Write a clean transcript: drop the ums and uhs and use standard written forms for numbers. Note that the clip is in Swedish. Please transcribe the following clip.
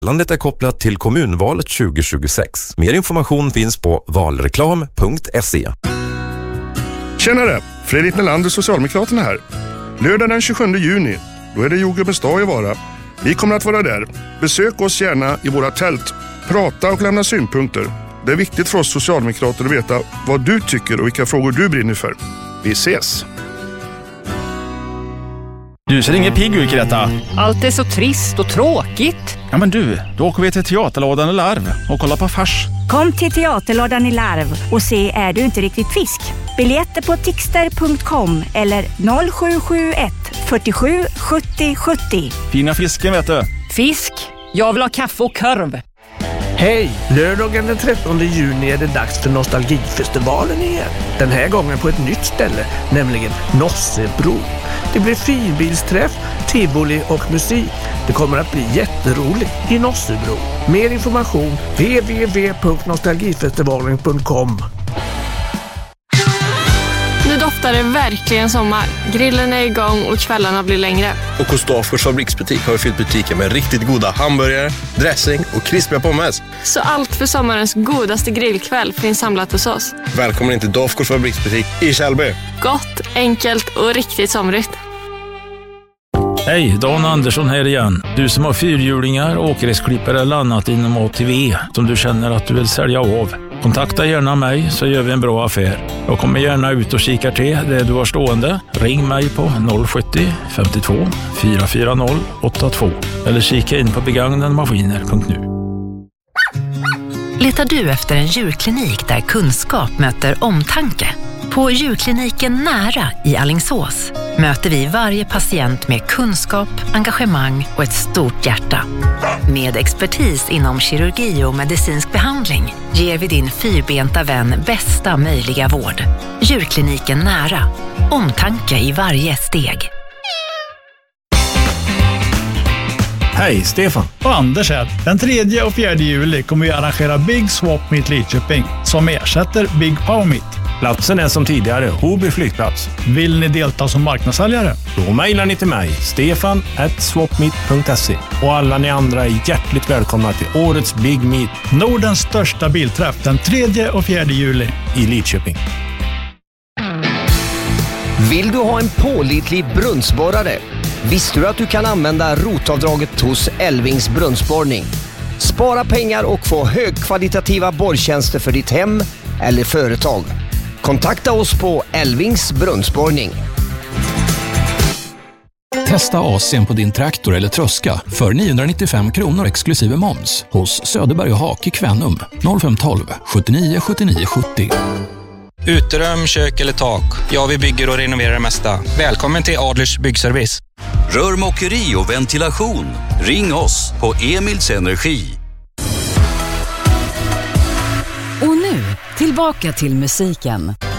Landet är kopplat till kommunvalet 2026. Mer information finns på valreklam.se. Tjenare, Fredrik Melander, Socialdemokraterna här. Lördag den 27 juni, då är det jordgubbens dag i Vara. Vi kommer att vara där. Besök oss gärna i våra tält. Prata och lämna synpunkter. Det är viktigt för oss socialdemokrater att veta vad du tycker och vilka frågor du brinner för. Vi ses! Du ser ingen pigg ut, Greta. Allt är så trist och tråkigt. Ja men du, då åker vi till Teaterlådan i Larv och kollar på fars. Kom till Teaterlådan i Larv och se Är du inte riktigt fisk? Biljetter på tixter.com eller 0771 47 70 70. Fina fisken vet du. Fisk, jag vill ha kaffe och korv. Hej! Lördagen den 13 juni är det dags för Nostalgifestivalen igen. Den här gången på ett nytt ställe, nämligen Nossebro. Det blir finbilsträff, tivoli och musik. Det kommer att bli jätteroligt i Nossebro. Mer information www.nostalgifestivalen.com. Nu doftar det verkligen sommar. Grillen är igång och kvällarna blir längre. Och hos Dafgårds fabriksbutik har vi fyllt butiken med riktigt goda hamburgare, dressing och krispiga pommes. Så allt för sommarens godaste grillkväll finns samlat hos oss. Välkommen in till Dafgårds fabriksbutik i Kjellby. Gott, enkelt och riktigt somrigt. Hej, Dan Andersson här igen. Du som har fyrhjulingar, åkgräsklippare eller annat inom ATV som du känner att du vill sälja av. Kontakta gärna mig så gör vi en bra affär. Jag kommer gärna ut och kikar till det du har stående. Ring mig på 070 52 440 82 eller kika in på begagnadmaskiner.nu. Letar du efter en djurklinik där kunskap möter omtanke? På djurkliniken Nära i Alingsås möter vi varje patient med kunskap, engagemang och ett stort hjärta. Med expertis inom kirurgi och medicinsk behandling ger vi din fyrbenta vän bästa möjliga vård. Djurkliniken Nära. Omtanke i varje steg. Hej, Stefan. Och Anders här. Den 3 och 4 juli kommer vi arrangera Big Swap Meet Lidköping som ersätter Big Power Meet. Platsen är som tidigare, Hoby flygplats. Vill ni delta som marknadssäljare? Då mejlar ni till mig, stefan@swapmeet.se. Och alla ni andra är hjärtligt välkomna till årets Big Meet. Nordens största bilträff den 3 och 4 juli i Lidköping. Vill du ha en pålitlig brunnsborrare? Visste du att du kan använda rotavdraget hos Elvings brunnsborrning? Spara pengar och få högkvalitativa borrtjänster för ditt hem eller företag. Kontakta oss på Elvings brunnsborrning. Testa AC:n på din traktor eller tröska för 995 kronor exklusive moms hos Söderberg och Hak i Kvänum 0512 79 79 70. Uterum, kök eller tak. Ja, vi bygger och renoverar det mesta. Välkommen till Adlers byggservice. Rörmokeri och ventilation. Ring oss på Emils Energi. Och nu, tillbaka till musiken.